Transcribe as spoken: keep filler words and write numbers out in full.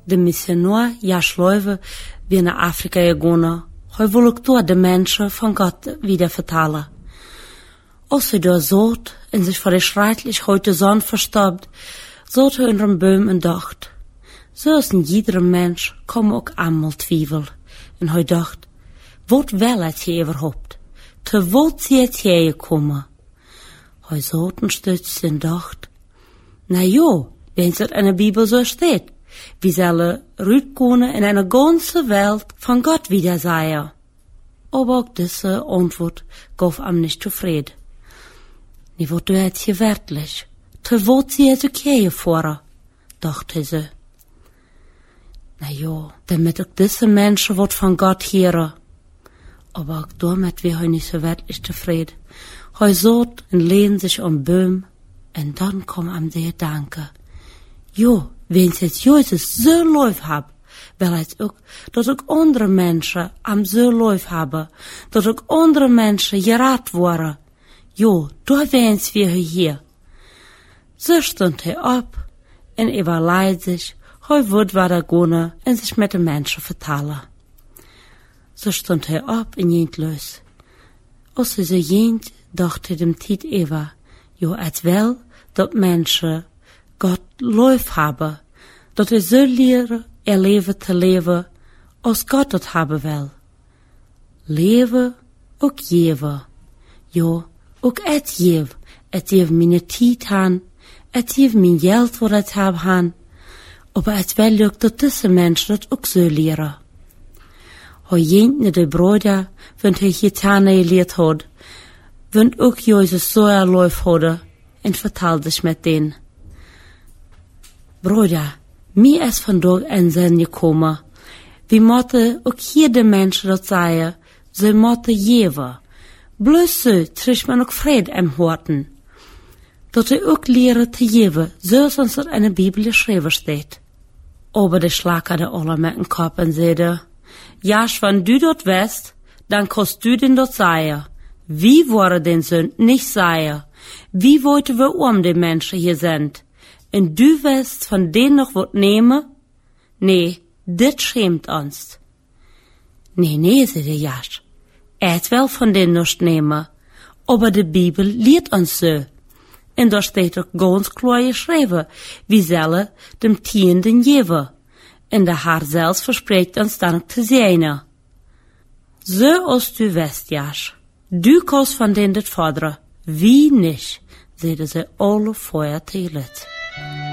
de missionaar Jas Leuwe weer naar Afrika gegaan. Hij wil ook door de mensen van God wieder vertalen. Als hij door zoot en zich voor de schreitlichheid de zon verstopt, zoot hij onder een boom en dacht. Zoals in iedere mens komen ook allemaal twijfel. En hij dacht, wat wel het je überhaupt? Te wat zie het je komen? Hij zoot een stukje en dacht, na ja, wenn het in de Bibel zo staat, wie zullen uitkomen in eine ganze Welt von Gott wiedersehen. Aber auch diese Antwort gaf ihm nicht zufrieden. Nie wat du het je werklich? Te wat zie het ook je voor? Dachte ze. Na ja, damit auch diese Menschen wat von Gott hören. Aber auch damit wir heute nicht so wirklich zufrieden. Hij zat en lehnt sich am Baum, und dann kam ihm der Gedanke. Jo, wenn es Jesus so läuft hab, weil es auch, dass auch andere Menschen am so läuft haben, dass auch andere Menschen gerat worden. Jo, da wären's wir hier. So stund er ab, und überlegt sich, hij wird weiter gehen und sich mit den Menschen vertalen. So stund er ab und ging los. Als er so ging, dachte dem Tiet Eva, jo, als wel, dat Menschen Gott lief haben, dat er so leren er leven te leven, als Gott dat hebben wil. Leven, ook geven. Jo, ook het geven. Het geven mijn tijd aan, het geven mijn geld wat het heb aan. Aber het wil ook dat deze mensen dat ook zo leren. Hij ging naar de broeder, want hij gitane geleerd had, want ook Jezus zo erleef hadden, en vertelde zich met den. Bruder, mir ist vandaag een zin gekomen. We moeten ook hier de mensen dat zeggen, ze moeten geven. Bloos zo tricht man ook vrede im Horten. Dat hij ook leren te geven, zoals ons er in de Bibel geschreven staat. Aber de schlakerde alle met een kop en zeide, ja, wenn du dat wist, dan kost du den dat zeggen. Wie worden den Sünd nicht sagen? Wie wollten wir um die Menschen hier sind? Und du willst von denen noch was nehmen? Nee, dit schämt uns. Nee, nee, zei de Jas. Er will von denen noch nehmen. Aber die Bibel lehrt uns so. Und da steht auch ganz klar geschrieben, wie sollen dem Tienden geben. Und der Herr selbst verspricht uns dann zu sehen. So als du weißt, Jas. Du kannst von denen das fordern. Wie nicht, zeiden ze alle Feuer tegen het.